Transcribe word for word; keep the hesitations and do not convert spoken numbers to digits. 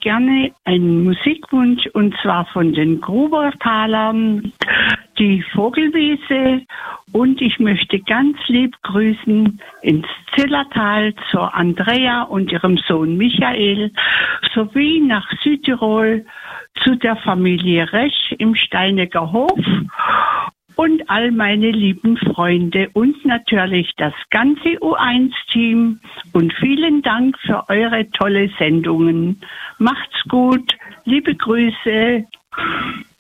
gerne einen Musikwunsch und zwar von den Grubertalern, die Vogelwiese. Und ich möchte ganz lieb grüßen ins Zillertal zur Andrea und ihrem Sohn Michael sowie nach Südtirol zu der Familie Resch im Steinecker Hof und all meine lieben Freunde und natürlich das ganze U eins Team. Und vielen Dank für eure tolle Sendungen. Macht's gut, liebe Grüße.